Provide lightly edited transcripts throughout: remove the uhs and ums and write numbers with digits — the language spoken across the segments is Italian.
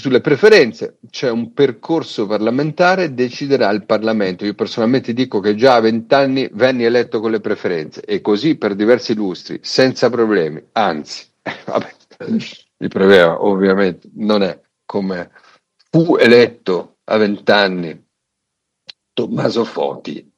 sulle preferenze, c'è un percorso parlamentare, deciderà il Parlamento. Io personalmente dico che già a 20 anni venni eletto con le preferenze e così per diversi lustri, senza problemi. Anzi, vabbè, il problema ovviamente non è come fu eletto a 20 anni Tommaso Foti,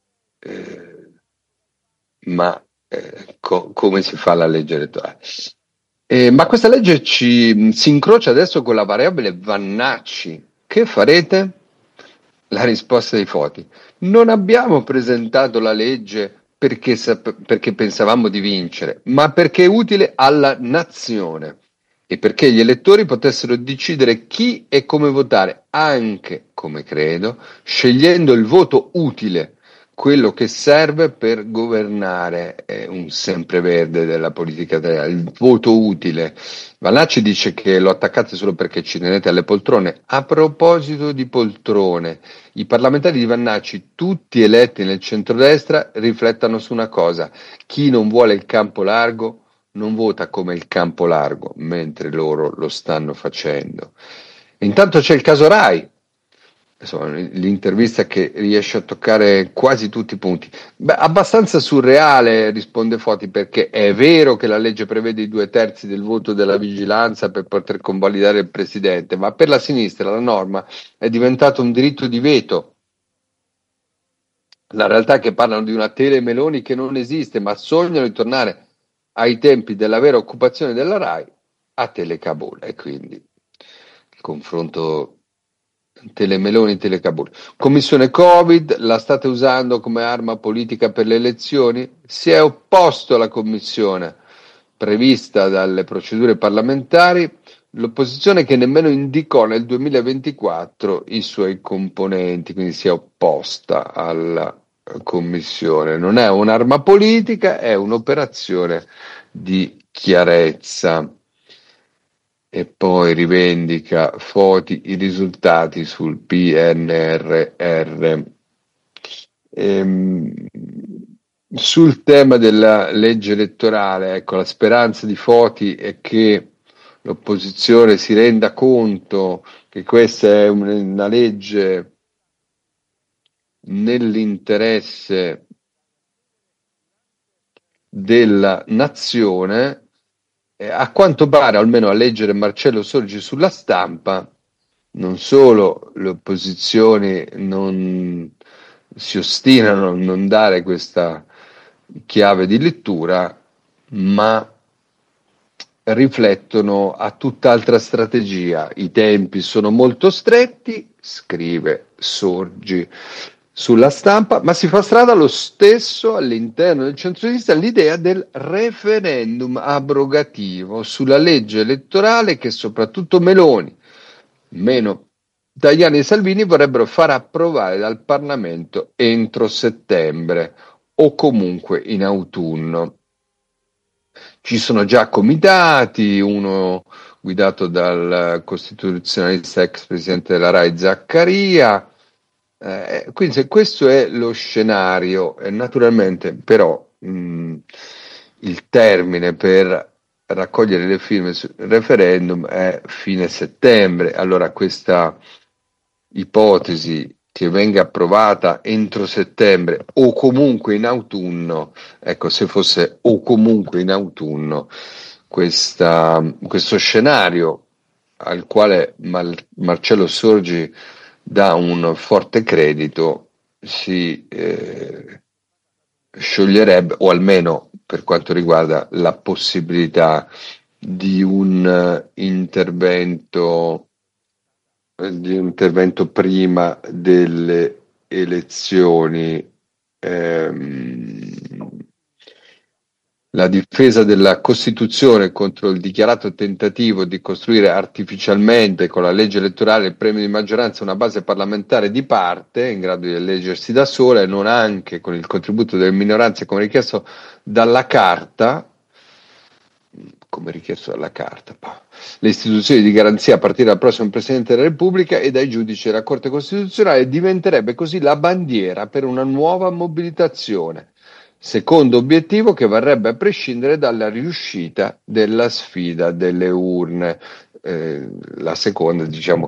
ma come si fa la legge elettorale? Ma questa legge si incrocia adesso con la variabile Vannacci. Che farete? La risposta dei Foti. Non abbiamo presentato la legge perché pensavamo di vincere, ma perché è utile alla nazione e perché gli elettori potessero decidere chi e come votare, anche, come credo, scegliendo il voto utile, quello che serve per governare. È un sempreverde della politica italiana, il voto utile. Vannacci dice che lo attaccate solo perché ci tenete alle poltrone. A proposito di poltrone, i parlamentari di Vannacci, tutti eletti nel centrodestra, riflettano su una cosa: chi non vuole il campo largo non vota come il campo largo, mentre loro lo stanno facendo. Intanto c'è il caso Rai, insomma, l'intervista che riesce a toccare quasi tutti i punti. Beh, abbastanza surreale, risponde Foti, perché è vero che la legge prevede i 2/3 del voto della vigilanza per poter convalidare il presidente, ma per la sinistra la norma è diventata un diritto di veto. La realtà è che parlano di una Tele Meloni che non esiste, ma sognano di tornare ai tempi della vera occupazione della RAI a Telecabul, e quindi il confronto Telemeloni-Telecabul. Commissione Covid, la state usando come arma politica per le elezioni? Si è opposto alla commissione prevista dalle procedure parlamentari l'opposizione, che nemmeno indicò nel 2024 i suoi componenti, quindi si è opposta alla commissione. Non è un'arma politica, è un'operazione di chiarezza. E poi rivendica Foti i risultati sul PNRR. Sul tema della legge elettorale, ecco, la speranza di Foti è che l'opposizione si renda conto che questa è una legge nell'interesse della nazione. A quanto pare, almeno a leggere Marcello Sorgi sulla Stampa, non solo le opposizioni non si ostinano a non dare questa chiave di lettura, ma riflettono a tutt'altra strategia. I tempi sono molto stretti, scrive Sorgi sulla Stampa, ma si fa strada lo stesso all'interno del centro-sinistra l'idea del referendum abrogativo sulla legge elettorale, che soprattutto Meloni, meno Tajani e Salvini, vorrebbero far approvare dal Parlamento entro settembre o comunque in autunno. Ci sono già comitati, uno guidato dal costituzionalista ex presidente della RAI Zaccaria. Quindi se questo è lo scenario, naturalmente però il termine per raccogliere le firme sul referendum è fine settembre. Allora questa ipotesi che venga approvata entro settembre o comunque in autunno, ecco, se fosse o comunque in autunno, questo scenario al quale Marcello Sorgi dà un forte credito si scioglierebbe, o almeno per quanto riguarda la possibilità di un intervento prima delle elezioni. La difesa della Costituzione contro il dichiarato tentativo di costruire artificialmente con la legge elettorale il premio di maggioranza una base parlamentare di parte in grado di eleggersi da sola, e non anche con il contributo delle minoranze come richiesto dalla Carta. Le istituzioni di garanzia a partire dal prossimo Presidente della Repubblica e dai giudici della Corte Costituzionale diventerebbe così la bandiera per una nuova mobilitazione. Secondo obiettivo che varrebbe a prescindere dalla riuscita della sfida delle urne. La seconda, diciamo,